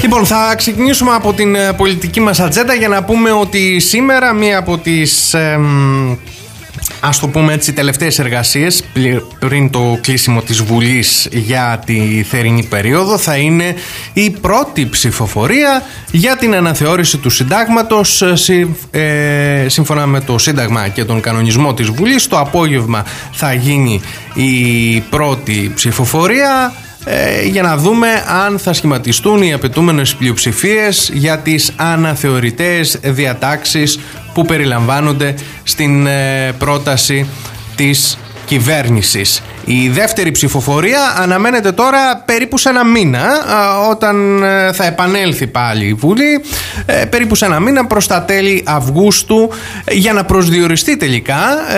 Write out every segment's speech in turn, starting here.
Λοιπόν, θα ξεκινήσουμε από την πολιτική μας ατζέντα για να πούμε ότι σήμερα μία από τις ας το πούμε έτσι τελευταίες εργασίες πριν το κλείσιμο της Βουλής για τη θερινή περίοδο θα είναι η πρώτη ψηφοφορία για την αναθεώρηση του συντάγματος σύμφωνα με το Σύνταγμα και τον κανονισμό της Βουλής. Το απόγευμα θα γίνει η πρώτη ψηφοφορία για να δούμε αν θα σχηματιστούν οι απαιτούμενες πλειοψηφίες για τις αναθεωρητές διατάξεις που περιλαμβάνονται στην πρόταση της κυβέρνησης. Η δεύτερη ψηφοφορία αναμένεται τώρα περίπου σε ένα μήνα, όταν θα επανέλθει πάλι η Βουλή, περίπου σε ένα μήνα προς τα τέλη Αυγούστου, για να προσδιοριστεί τελικά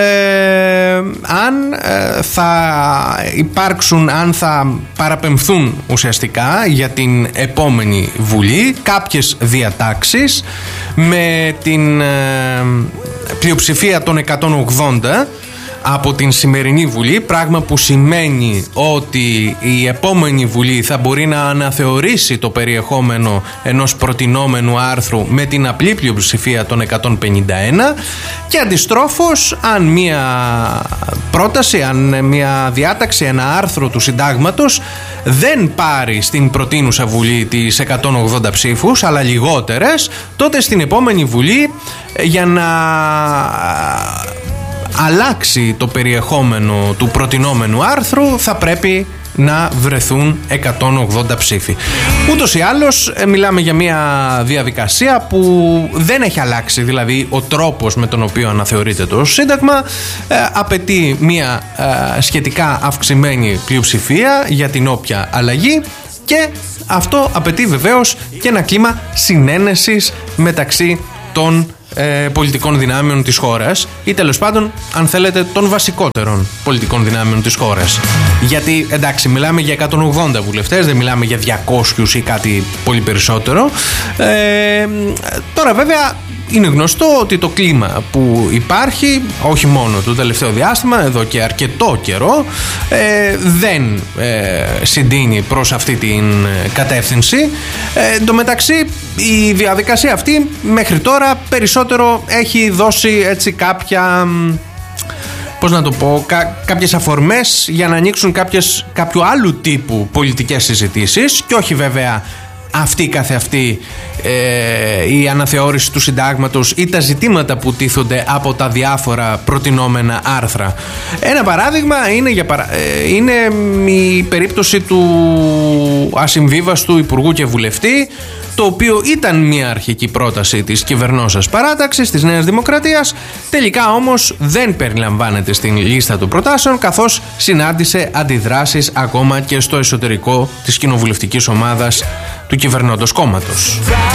αν θα υπάρξουν, αν θα παραπεμφθούν ουσιαστικά για την επόμενη Βουλή κάποιες διατάξεις με την πλειοψηφία των 180 από την σημερινή Βουλή, πράγμα που σημαίνει ότι η επόμενη Βουλή θα μπορεί να αναθεωρήσει το περιεχόμενο ενός προτινόμενου άρθρου με την απλή πλειοψηφία των 151, και αντιστρόφως αν μια πρόταση, αν μια διάταξη, ένα άρθρο του συντάγματος δεν πάρει στην προτείνουσα Βουλή τις 180 ψήφους αλλά λιγότερες, τότε στην επόμενη Βουλή, για να αλλάξει το περιεχόμενο του προτινόμενου άρθρου, θα πρέπει να βρεθούν 180 ψήφοι. Ούτως ή άλλως μιλάμε για μια διαδικασία που δεν έχει αλλάξει, δηλαδή ο τρόπος με τον οποίο αναθεωρείται το Σύνταγμα απαιτεί μια σχετικά αυξημένη πλειοψηφία για την όποια αλλαγή, και αυτό απαιτεί βεβαίως και ένα κλίμα συνένεσης μεταξύ των πολιτικών δυνάμεων της χώρας, ή τέλος πάντων, αν θέλετε, των βασικότερων πολιτικών δυνάμεων της χώρας. Γιατί εντάξει, μιλάμε για 180 βουλευτές, δεν μιλάμε για 200 ή κάτι πολύ περισσότερο. Τώρα βέβαια είναι γνωστό ότι το κλίμα που υπάρχει, όχι μόνο το τελευταίο διάστημα, εδώ και αρκετό καιρό, δεν συντείνει προς αυτή την κατεύθυνση. Εν τω μεταξύ, η διαδικασία αυτή μέχρι τώρα περισσότερο έχει δώσει έτσι κάποια, πώς να το πω, κάποιες αφορμές για να ανοίξουν κάποιου άλλου τύπου πολιτικές συζητήσεις, και όχι βέβαια αυτή καθεαυτή η αναθεώρηση του συντάγματος ή τα ζητήματα που τίθονται από τα διάφορα προτινόμενα άρθρα. Ένα παράδειγμα είναι η περίπτωση του ασυμβίβαστου υπουργού και βουλευτή, το οποίο ήταν μια αρχική πρόταση της κυβερνώσας παράταξης της Νέας Δημοκρατίας, τελικά όμως δεν περιλαμβάνεται στην λίστα των προτάσεων, καθώς συνάντησε αντιδράσεις ακόμα και στο εσωτερικό της κοινοβουλευτικής ομάδας του κυβερνώντος κόμματος.